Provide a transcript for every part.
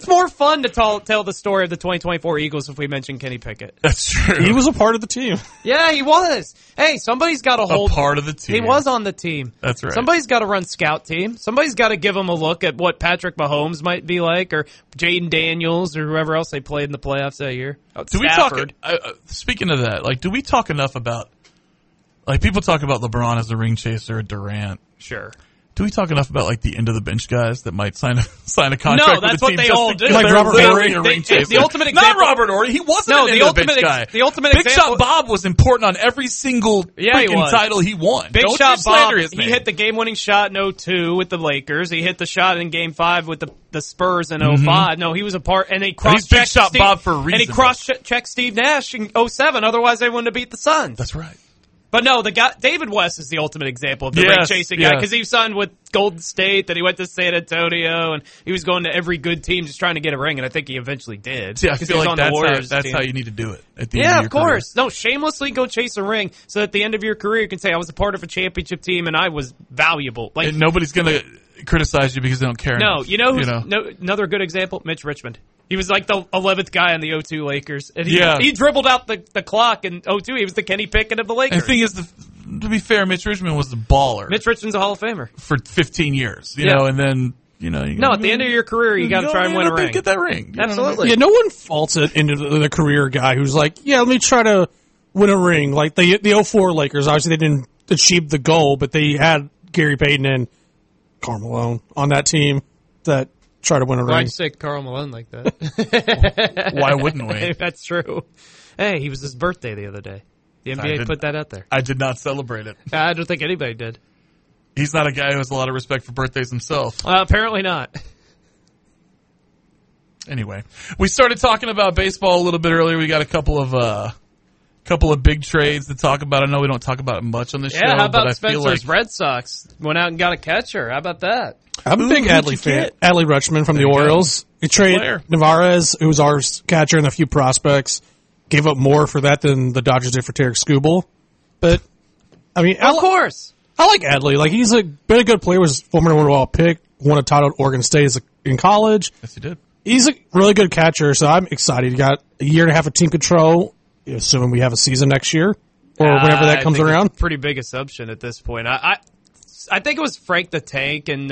It's more fun to tell the story of the 2024 Eagles if we mention Kenny Pickett. That's true. He was a part of the team. Yeah, he was. Hey, somebody's got to hold. A part of the team. He was on the team. That's right. Somebody's got to run scout team. Somebody's got to give him a look at what Patrick Mahomes might be like, or Jaden Daniels, or whoever else they played in the playoffs that year. Stafford. We talk? Speaking of that, like, do we talk enough about? Like, people talk about LeBron as a ring chaser, or Durant. Sure. Do we talk enough about, like, the end of the bench guys that might sign a contract No, with that's the what team they just all do. because Like they're Robert literally Horry. a ring chaser. The ultimate Not example. Robert Horry. He wasn't No, an the end of the bench ultimate guy. the ultimate Big example. Shot Bob was important on every single Yeah, he freaking was. title he won. Big Don't Shot you slander Bob, his he name. hit the game-winning shot in 02 with the Lakers. He hit the shot in Game 5 with the Spurs in 05. No, he was a part, and he He's Big cross-checked Shot Steve, Bob for a reason. and he cross-checked Steve Nash in 07. Otherwise, they wouldn't have beat the Suns. That's right. But no, the guy David West is the ultimate example of the Yes, ring-chasing guy, yes. because he signed with Golden State, then he went to San Antonio, and he was going to every good team just trying to get a ring, and I think he eventually did. Yeah, I 'cause feel he was like on the Warriors that's team. how you need to do it at the end Yeah, of your of course. No, shamelessly go chase a ring, so at the end of your career you can say, I was a part of a championship team and I was valuable. Like, And nobody's going to criticize you because they don't care no, enough. you know who's another good example? Mitch Richmond. He was like the 11th guy on the 02 Lakers. And he dribbled out the clock in 02. He was the Kenny Pickett of the Lakers. And the thing is, to be fair, Mitch Richmond was the baller Mitch Richmond's a Hall of Famer. for 15 years, you Yeah. know, and then, No, at the end of your career, you got to try and win a ring. Get that ring. You know what I mean? Absolutely. Yeah, no one faults it into the career guy who's like, yeah, let me try to win a ring. Like the 04 Lakers, obviously they didn't achieve the goal, but they had Gary Payton and Karl Malone on that team that tried to win a ring. Why'd you say Karl Malone like that? Why wouldn't we? That's true. Hey, he was his birthday the other day. The NBA put that out there. I did not celebrate it. I don't think anybody did. He's not a guy who has a lot of respect for birthdays himself. Apparently not. Anyway, we started talking about baseball a little bit earlier. We got a couple of big trades to talk about. I know we don't talk about it much on this show. Yeah, how but about I feel Spencer's like Red Sox? Went out and got a catcher. How about that? I'm a big who'd Adley you fan. get? Adley Rutschman from the There you go. Orioles. He traded Player. Navarez, who was our catcher, and a few prospects. Gave up more for that than the Dodgers did for Tarek Skubal. But, I mean, Of course. I like Adley. Like, he's been a good player. Was former number 1 overall pick. Won a title at Oregon State in college. yes, he did. He's a really good catcher, so I'm excited. He got a year and a half of team control, assuming we have a season next year or whenever that comes I think around. it's a pretty big assumption at this point. I think it was Frank the Tank and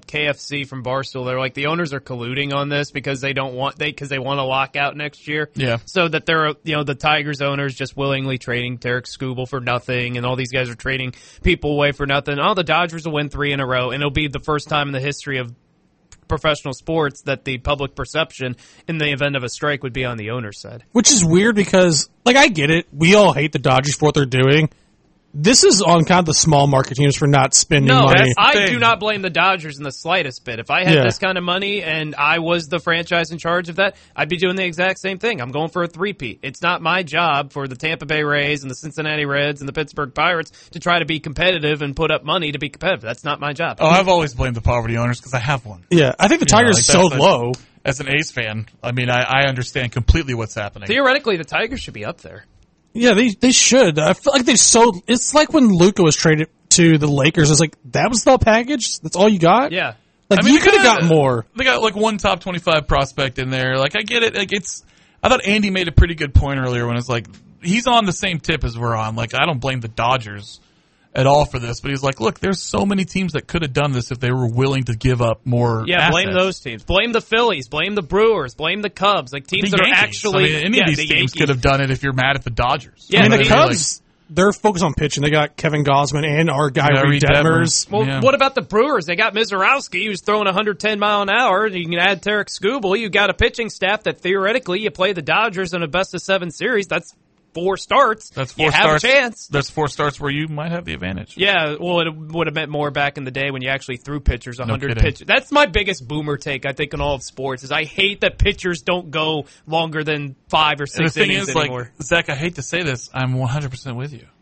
KFC from Barstool. They're like, the owners are colluding on this because they want a lockout next year. Yeah. So that they're the Tigers owners just willingly trading Tarek Skubal for nothing, and all these guys are trading people away for nothing. Oh, the Dodgers will win 3 in a row, and it'll be the first time in the history of professional sports that the public perception in the event of a strike would be on the owner's side. Which is weird because, like, I get it. We all hate the Dodgers for what they're doing. This is on kind of the small market teams for not spending money. I do not blame the Dodgers in the slightest bit. If I had Yeah. this kind of money and I was the franchise in charge of that, I'd be doing the exact same thing. I'm going for a three-peat. It's not my job for the Tampa Bay Rays and the Cincinnati Reds and the Pittsburgh Pirates to try to be competitive and put up money to be competitive. That's not my job. Oh, I've always blamed the poverty owners because I have one. Yeah, I think the Tigers is so low. As an A's fan, I mean, I understand completely what's happening. Theoretically, the Tigers should be up there. Yeah, they should. I feel like they've sold. It's like when Luka was traded to the Lakers. It's like, that was the package? That's all you got? Yeah. Like, I mean, you could have gotten more. They got like one top 25 prospect in there. Like, I get it. Like, I thought Andy made a pretty good point earlier when it's like, he's on the same tip as we're on. Like, I don't blame the Dodgers at all for this, but he's like, look, there's so many teams that could have done this if they were willing to give up more. Yeah, blame assets. those teams. Blame the Phillies. Blame the Brewers. Blame the Cubs. Like teams The that Yankees. are actually. I mean, any of these the teams Yankees. could have done it if you're mad at the Dodgers. Yeah, I mean, I the mean, Cubs, they're focused on pitching. They got Kevin Gausman and our guy, Reed Detmers. Well, Yeah. what about the Brewers? They got Mizorowski, who's throwing 110 mile an hour. You can add Tarek Skubal. You got a pitching staff that theoretically you play the Dodgers in a best of 7 series. That's 4 starts. That's 4 you starts. have a chance. That's 4 starts where you might have the advantage. Yeah, well, it would have meant more back in the day when you actually threw pitchers 100 kidding. pitches. That's my biggest boomer take, I think, in all of sports, is I hate that pitchers don't go longer than 5 or And 6 the thing innings is, anymore. like, Zach, I hate to say this, I'm 100% with you.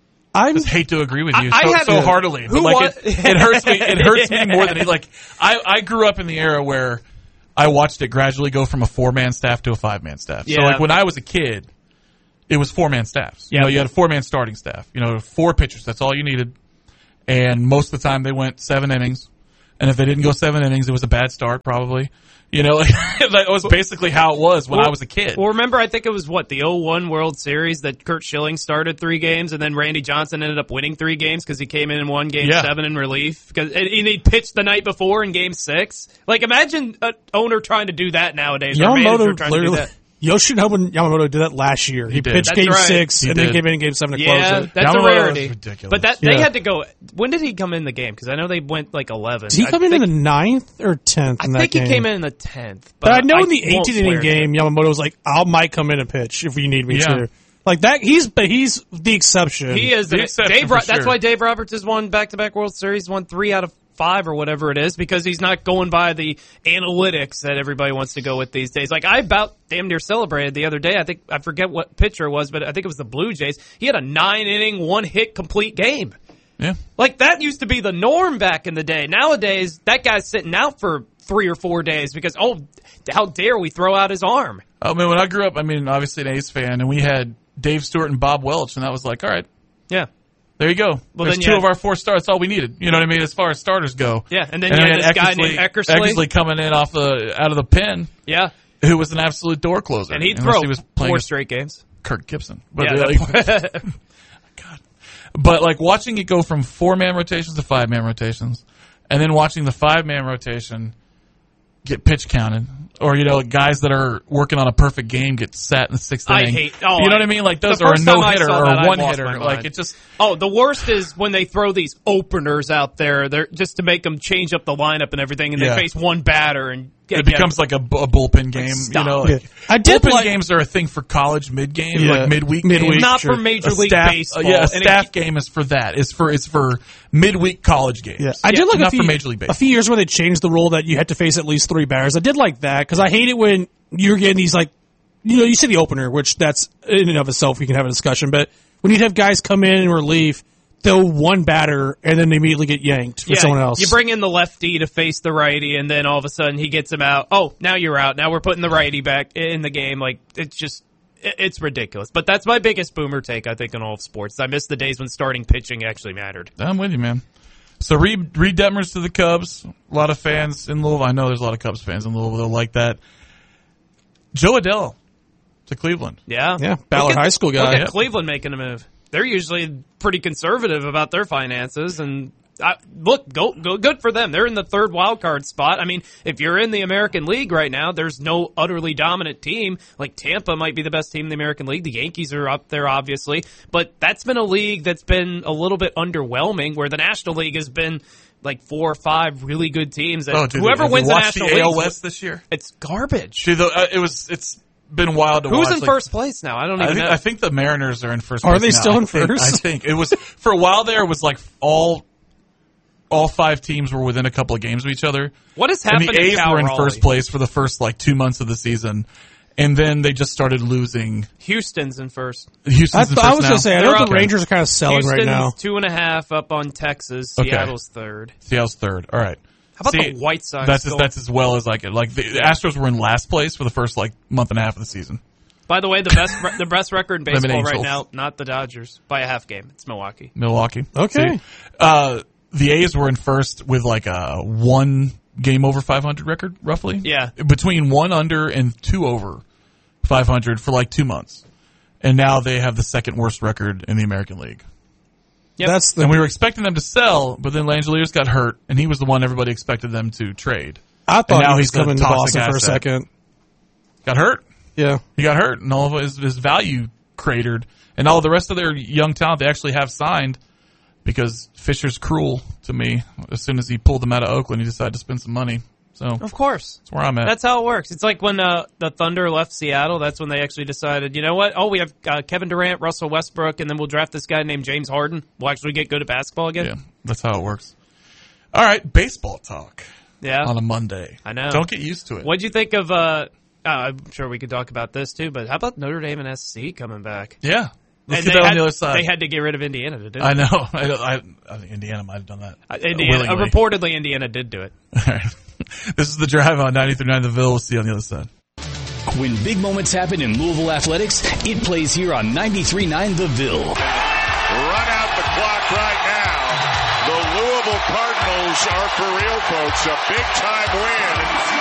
I Just hate to agree with you I had so a- heartily. who But like wa- it hurts me. It hurts me more than like I grew up in the era where I watched it gradually go from a 4-man staff to a 5-man staff. So Yeah. like when I was a kid, it was 4-man staffs. You Yeah. know, you had a 4-man starting staff. You know, 4 pitchers. That's all you needed. And most of the time they went 7 innings. And if they didn't go 7 innings, it was a bad start, probably. That was basically how it was when I was a kid. Well, remember, I think it was, the 0-1 World Series that Curt Schilling started 3 games, and then Randy Johnson ended up winning 3 games because he came in and won Game 7 in relief. And he pitched the night before in Game 6. Imagine an owner trying to do that nowadays. Or a manager trying to do that. Yoshinobu Yamamoto did that last year. He pitched Game 6 and then came in Game 7 to close it. That's a rarity. Ridiculous. But they had to go. When did he come in the game? Because I know they went 11. Did he come in the 9th or 10th? I think he came in the 10th. But I know in the 18th inning game, Yamamoto was like, "I might come in and pitch if you need me to." Like that, he's the exception. He is the exception. That's why Dave Roberts has won back-to-back World Series, won 3 out of 5 or whatever it is, because he's not going by the analytics that everybody wants to go with these days. I about damn near celebrated the other day. I forget what pitcher it was, but I think it was the Blue Jays. He had a 9-inning, 1-hit complete game. Yeah. That used to be the norm back in the day. Nowadays, that guy's sitting out for 3 or 4 days because, how dare we throw out his arm? I mean, when I grew up, obviously an A's fan, and we had Dave Stewart and Bob Welch, and that was like, all right. Yeah. There you go. Well, there's 2 of our 4 starts. That's all we needed. You know what I mean? As far as starters go. Yeah, and then you had this guy named Eckersley coming in out of the pen. Yeah. Who was an absolute door closer. And he'd throw 4 straight games. Kirk Gibson. But God. But watching it go from 4-man rotations to 5-man rotations, and then watching the 5-man rotation get pitch counted, or guys that are working on a perfect game get sat in the 6th inning. You know what I mean? Those are a no-hitter or a one-hitter. The worst is when they throw these openers out there. They're just to make them change up the lineup and everything, and they face one batter and it becomes like a bullpen game. Bullpen games are a thing for college mid-game, midweek games. Not for Major League Baseball. A staff game is for that. It's for midweek college games. Yeah. I did not for Major League Baseball. A few years where they changed the rule that you had to face at least 3 batters. I did like that because I hate it when you're getting these you see the opener, which that's in and of itself we can have a discussion. But when you'd have guys come in in relief, throw 1 batter and then they immediately get yanked for someone else. You bring in the lefty to face the righty, and then all of a sudden he gets him out. Oh, now you're out. Now we're putting the righty back in the game. It's ridiculous. But that's my biggest boomer take, I think, in all of sports. I miss the days when starting pitching actually mattered. I'm with you, man. So Reed Detmers to the Cubs. A lot of fans in Louisville. I know there's a lot of Cubs fans in Louisville that like that. Joe Adell to Cleveland. Yeah. Yeah, Ballard High School guy. Look at Cleveland making a move. They're usually pretty conservative about their finances, and good for them. They're in the 3rd wild card spot. I mean, if you're in the American League right now, there's no utterly dominant team. Tampa might be the best team in the American League. The Yankees are up there, obviously, but that's been a league that's been a little bit underwhelming, where the National League has been 4 or 5 really good teams. Whoever wins the National League, AL West this year, it's garbage. It's been wild to watch. Who's in first place now? I don't even know. I think the Mariners are in first place. Are they still in first? I think it was for a while there. It was all 5 teams were within a couple of games of each other. What has happened? And the A's were in first place for the first 2 months of the season, and then they just started losing. Houston's in first. I was going to say, I know the Rangers are kind of selling right now. Houston's 2.5 up on Texas. Seattle's 3rd. Seattle's 3rd. All right. How about the White Sox? That's as well as I could. The Astros were in last place for the first month and a half of the season. By the way, the best record in baseball right now, not the Dodgers, by a half game. It's Milwaukee. Okay. The A's were in first with a 1 game over 500 record, roughly. Yeah. Between 1 under and 2 over 500 for 2 months. And now they have the 2nd worst record in the American League. Yep. And we were expecting them to sell, but then Langeliers got hurt, and he was the one everybody expected them to trade. I thought he was coming to Boston for a second. Got hurt? Yeah. He got hurt, and all of his value cratered. And all the rest of their young talent they actually have signed, because Fisher's cruel to me. As soon as he pulled them out of Oakland, he decided to spend some money. So of course. That's where I'm at. That's how it works. It's like when the Thunder left Seattle. That's when they actually decided, you know what? Oh, we have Kevin Durant, Russell Westbrook, and then we'll draft this guy named James Harden. We'll actually get good at basketball again. Yeah, that's how it works. All right, baseball talk. Yeah. On a Monday. I know. Don't get used to it. What'd you think of, I'm sure we could talk about this too, but how about Notre Dame and SC coming back? Yeah. Let's get that on the other side. They had to get rid of Indiana to do it. I know. I think Indiana might have done that. Reportedly, Indiana did do it. All right. This is The Drive on 93.9 The Ville. We'll see you on the other side. When big moments happen in Louisville athletics, it plays here on 93.9 The Ville. Run out the clock right now. The Louisville Cardinals are for real, folks. A big-time win